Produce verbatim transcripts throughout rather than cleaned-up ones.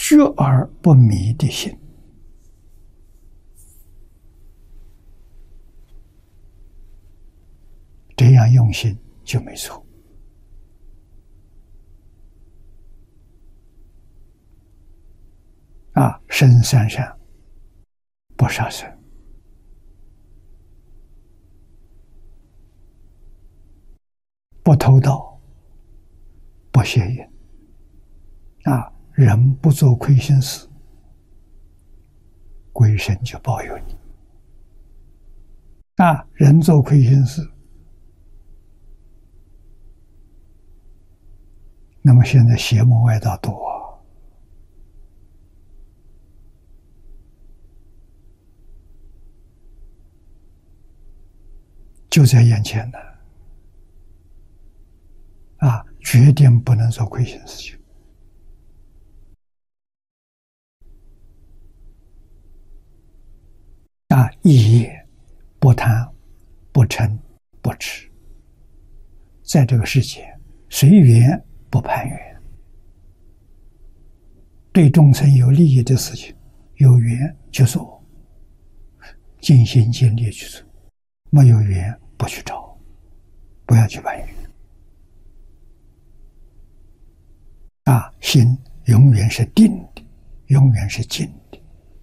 觉而不迷的心。这样用心就没错。啊，生三善，不杀生，不偷盗，不邪淫。啊，人不做亏心事，鬼神就保佑你。啊，人做亏心事，那么现在邪魔外道多啊，就在眼前呢。啊，决定不能做亏心事情。啊，一业不贪，不嗔，不痴，在这个世界随缘不攀缘，对众生有利益的事情，有缘就做，尽心尽力去做，没有缘不去找，不要去攀缘。啊，心永远是定的，永远是静的。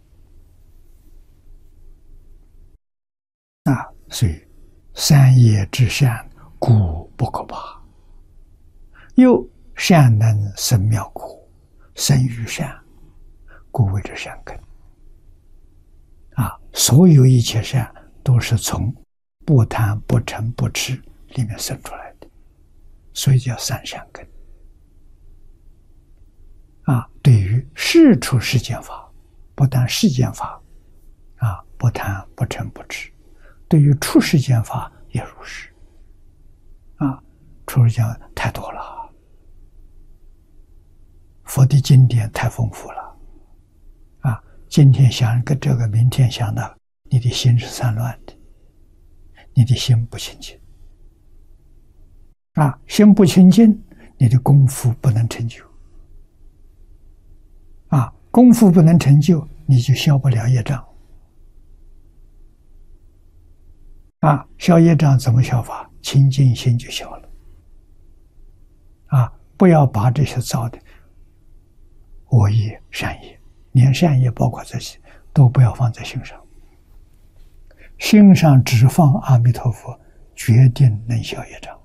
啊，所以三业之善，故不可怕。又善能生妙果，生于善，故谓之善根。啊，所有一切善都是从不贪、不嗔、不痴里面生出来的，所以叫三善根。啊，对于事出世间法，不但世间法，啊，不贪不嗔不痴，对于出世间法也如是。啊，出世间太多了，佛的经典太丰富了。啊，今天想个这个，明天想那个，你的心是散乱的，你的心不清净。啊，心不清净，你的功夫不能成就。啊，功夫不能成就，你就消不了业障。啊，消业障怎么消法？清净心就消了。啊，不要把这些造的恶业、善业，连善业包括这些，都不要放在心上。心上只放阿弥陀佛，决定能消业障。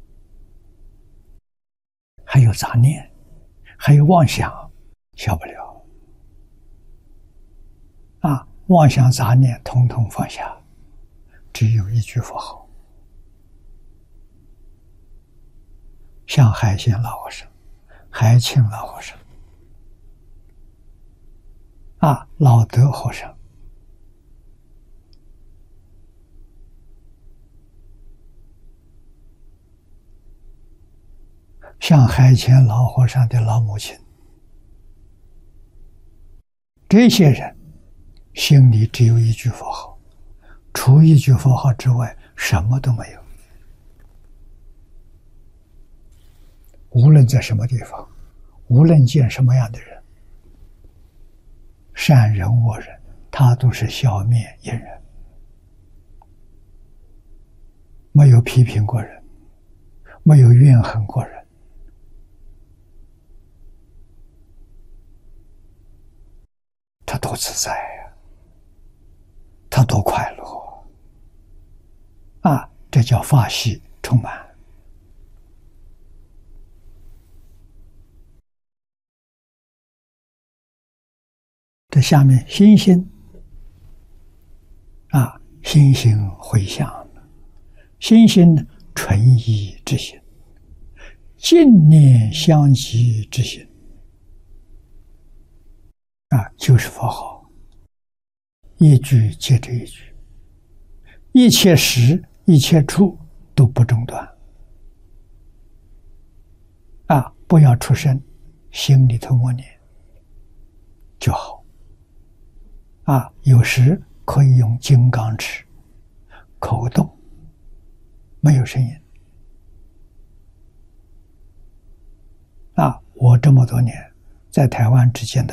还有杂念，还有妄想，消不了。啊，妄想杂念统统放下，只有一句佛号。像海鲜老和尚、海清老和尚、啊老德和尚，像海清老和尚的老母亲，这些人心里只有一句佛号，除一句佛号之外，什么都没有。无论在什么地方，无论见什么样的人，善人恶人，他都是消灭一人，没有批评过人，没有怨恨过人。他多自在呀，他多快乐啊！这叫法喜充满。这下面心心啊，心心回向，心心纯一之心，净念相继之心啊，就是佛号，一句接着一句，一切时一切处都不中断啊！不要出声，心里头默念就好。啊，有时可以用金刚持，口动，没有声音。啊，我这么多年在台湾只见到